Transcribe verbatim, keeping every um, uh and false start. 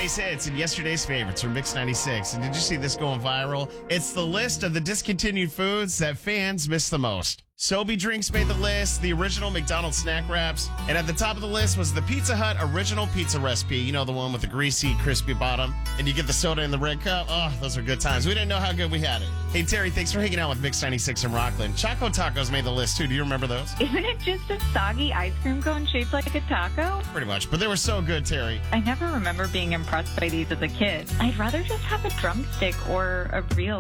Today's hits and yesterday's favorites from Mix ninety-six. And did you see this going viral? It's the list of the discontinued foods that fans miss the most. Sobe drinks made the list, the original McDonald's snack wraps, and at the top of the list was the Pizza Hut original pizza recipe. You know, the one with the greasy, crispy bottom, and you get the soda in the red cup. Oh, those are good times. We didn't know how good we had it. Hey, Terry, thanks for hanging out with Mix ninety-six in Rockland. Choco Tacos made the list, too. Do you remember those? Isn't it just a soggy ice cream cone shaped like a taco? Pretty much, but they were so good, Terry. I never remember being impressed by these as a kid. I'd rather just have a drumstick or a real